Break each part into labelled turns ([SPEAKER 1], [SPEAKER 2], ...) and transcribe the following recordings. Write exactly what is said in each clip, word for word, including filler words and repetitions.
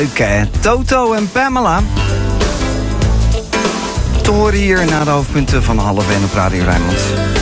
[SPEAKER 1] Oké, Toto en Pamela. Te horen hier na de hoofdpunten van half één op Radio Rijnmond.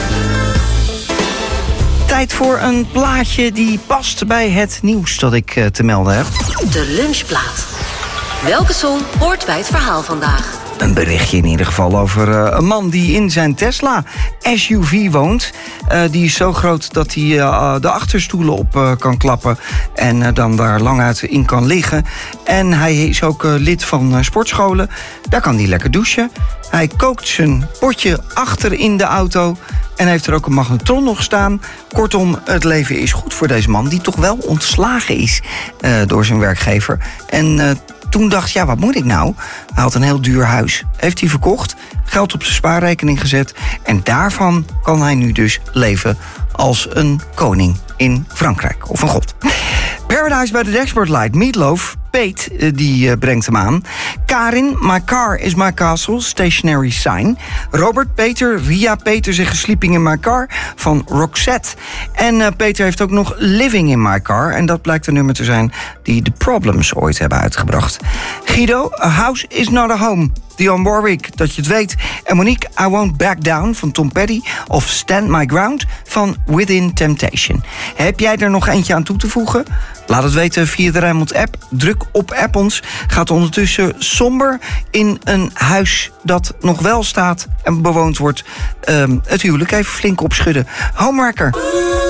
[SPEAKER 1] Tijd voor een plaatje die past bij het nieuws dat ik uh, te melden heb.
[SPEAKER 2] De lunchplaat. Welke song hoort bij het verhaal vandaag?
[SPEAKER 1] Een berichtje in ieder geval over uh, een man die in zijn Tesla S U V woont. Uh, die is zo groot dat hij uh, de achterstoelen op uh, kan klappen en uh, dan daar lang uit in kan liggen. En hij is ook uh, lid van uh, sportscholen. Daar kan hij lekker douchen. Hij kookt zijn potje achter in de auto en heeft er ook een magnetron nog staan. Kortom, het leven is goed voor deze man, die toch wel ontslagen is uh, door zijn werkgever. En uh, toen dacht, ja, wat moet ik nou? Hij had een heel duur huis. Heeft hij verkocht, geld op zijn spaarrekening gezet en daarvan kan hij nu dus leven als een koning in Frankrijk. Of een god. Paradise by the Dashboard Light, Meatloaf, Pete, die uh, brengt hem aan. Karin, My Car is My Castle, Stationary Sign. Robert, Peter, Ria, Peter zeggen Sleeping in My Car van Roxette. En uh, Peter heeft ook nog Living in My Car. En dat blijkt een nummer te zijn die The Problems ooit hebben uitgebracht. Guido, A House is Not a Home. Dionne Warwick, dat je het weet. En Monique, I Won't Back Down van Tom Petty. Of Stand My Ground van Within Temptation. Heb jij er nog eentje aan toe te voegen? Laat het weten via de Rijnmond app. Druk op app ons. Gaat ondertussen somber in een huis dat nog wel staat en bewoond wordt. Um, het huwelijk even flink opschudden. Homewrecker.